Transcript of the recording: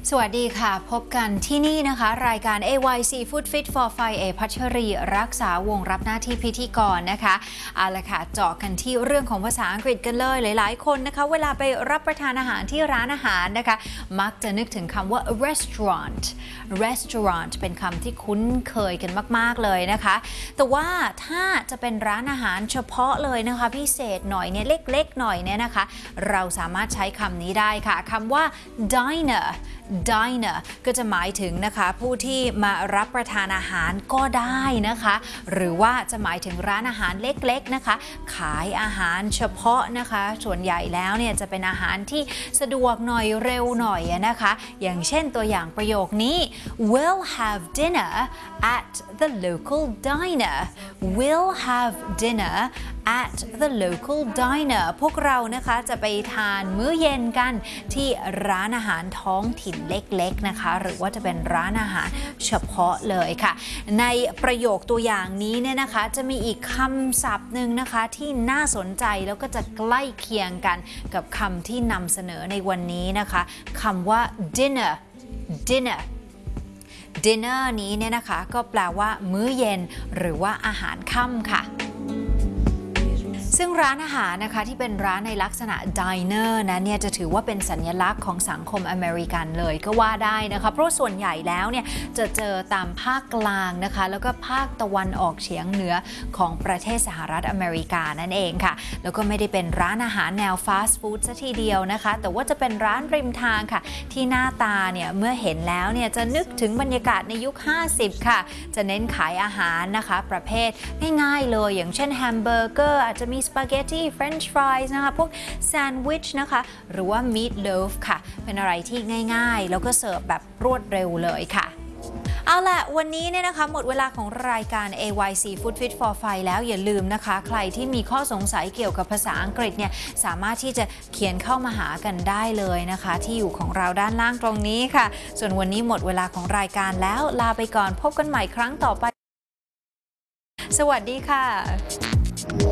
สวัสดีค่ะพบกันที่นี่นะคะรายการ AYC Food Fit for Fire พัชรีรักษาวงรับหน้าที่พิธีกรนะคะเอาละค่ะเจาะกันที่เรื่องของภาษาอังกฤษกันเลยหลายๆคนนะคะเวลาไปรับประทานอาหารที่ร้านอาหารนะคะมักจะนึกถึงคำว่า restaurant เป็นคำที่คุ้นเคยกันมากๆเลยนะคะแต่ว่าถ้าจะเป็นร้านอาหารเฉพาะเลยนะคะพิเศษหน่อยเนี่ยเล็กๆหน่อยเนี่ยนะคะเราสามารถใช้คำนี้ได้ค่ะคำว่า diner ก็จะหมายถึงนะคะผู้ที่มารับประทานอาหารก็ได้นะคะหรือว่าจะหมายถึงร้านอาหารเล็กๆนะคะขายอาหารเฉพาะนะคะส่วนใหญ่แล้วเนี่ยจะเป็นอาหารที่สะดวกหน่อยเร็วหน่อยนะคะอย่างเช่นตัวอย่างประโยคนี้ We'll have dinner at the local diner We'll have dinner at the local diner พวกเรานะคะจะไปทานมื้อเย็นกันที่ร้านอาหารท้องถิ่นเล็กๆนะคะหรือว่าจะเป็นร้านอาหารเฉพาะเลยค่ะในประโยคตัวอย่างนี้เนี่ยนะคะจะมีอีกคำศัพท์หนึ่งนะคะที่น่าสนใจแล้วก็จะใกล้เคียงกันกับคำที่นำเสนอในวันนี้นะคะคำว่า dinnerนี้เนี่ยนะคะก็แปลว่ามื้อเย็นหรือว่าอาหารค่ำค่ะซึ่งร้านอาหารนะคะที่เป็นร้านในลักษณะ diner นะเนี่ยจะถือว่าเป็นสัญลักษณ์ของสังคมอเมริกันเลยก็ว่าได้นะคะเพราะส่วนใหญ่แล้วเนี่ยจะเจอตามภาคกลางนะคะแล้วก็ภาคตะวันออกเฉียงเหนือของประเทศสหรัฐอเมริกานั่นเองค่ะแล้วก็ไม่ได้เป็นร้านอาหารแนวฟาสต์ฟู้ดซะทีเดียวนะคะแต่ว่าจะเป็นร้านริมทางค่ะที่หน้าตาเนี่ยเมื่อเห็นแล้วเนี่ยจะนึกถึงบรรยากาศในยุค50ค่ะจะเน้นขายอาหารนะคะประเภทง่ายๆเลยอย่างเช่นแฮมเบอร์เกอร์อาจจะมีสปาเกตตี้เฟรนช์ฟรายส์นะคะพวกแซนด์วิชนะคะหรือว่ามีทโลฟค่ะเป็นอะไรที่ง่ายๆแล้วก็เสิร์ฟแบบรวดเร็วเลยค่ะเอาล่ะวันนี้เนี่ยนะคะหมดเวลาของรายการ AYC Food Fit for Fire แล้วอย่าลืมนะคะใครที่มีข้อสงสัยเกี่ยวกับภาษาอังกฤษเนี่ยสามารถที่จะเขียนเข้ามาหากันได้เลยนะคะที่อยู่ของเราด้านล่างตรงนี้ค่ะส่วนวันนี้หมดเวลาของรายการแล้วลาไปก่อนพบกันใหม่ครั้งต่อไปสวัสดีค่ะ